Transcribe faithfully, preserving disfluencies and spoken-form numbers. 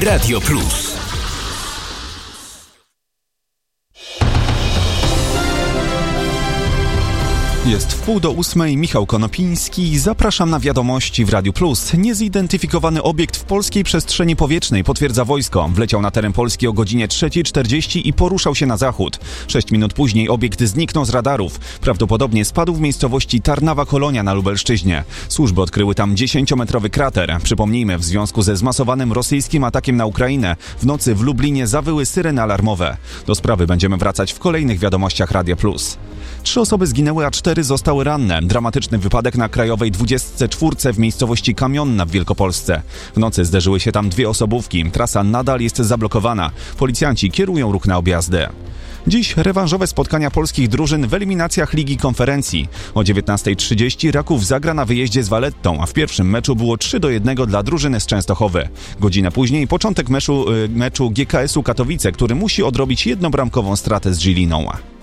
Radio Plus. Jest wpół do ósmej, Michał Konopiński. Zapraszam na wiadomości w Radiu Plus. Niezidentyfikowany obiekt w polskiej przestrzeni powietrznej, potwierdza wojsko. Wleciał na teren Polski o godzinie trzeciej czterdzieści i poruszał się na zachód. Sześć minut później obiekt zniknął z radarów. Prawdopodobnie spadł w miejscowości Tarnawa Kolonia na Lubelszczyźnie. Służby odkryły tam dziesięciometrowy krater. Przypomnijmy, w związku ze zmasowanym rosyjskim atakiem na Ukrainę w nocy w Lublinie zawyły syreny alarmowe. Do sprawy będziemy wracać w kolejnych wiadomościach Radia Plus. Trzy osoby zginęły, a cztery zostały ranne. Dramatyczny wypadek na krajowej dwudziestce czwórce w miejscowości Kamionna w Wielkopolsce. W nocy zderzyły się tam dwie osobówki. Trasa nadal jest zablokowana. Policjanci kierują ruch na objazdy. Dziś rewanżowe spotkania polskich drużyn w eliminacjach Ligi Konferencji. O dziewiętnasta trzydzieści Raków zagra na wyjeździe z Valettą, a w pierwszym meczu było trzy do jednego dla drużyny z Częstochowy. Godzinę później początek meczu, meczu G K S u Katowice, który musi odrobić jednobramkową stratę z Żiliną.